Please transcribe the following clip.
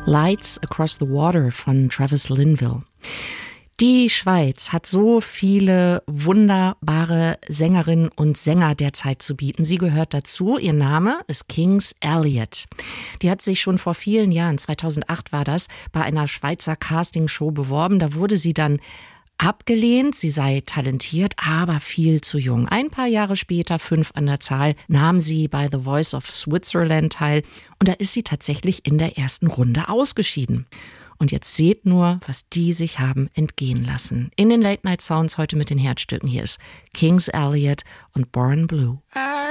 Lights Across the Water von Travis Linville. Die Schweiz hat so viele wunderbare Sängerinnen und Sänger derzeit zu bieten. Sie gehört dazu. Ihr Name ist Kings Elliot. Die hat sich schon vor vielen Jahren, 2008 war das, bei einer Schweizer Castingshow beworben. Da wurde sie dann abgelehnt, sie sei talentiert, aber viel zu jung. Ein paar Jahre später, 5 an der Zahl, nahm sie bei The Voice of Switzerland teil und da ist sie tatsächlich in der ersten Runde ausgeschieden. Und jetzt seht nur, was die sich haben entgehen lassen. In den Late Night Sounds heute mit den Herzstücken. Hier ist Kings Elliot und Born Blue.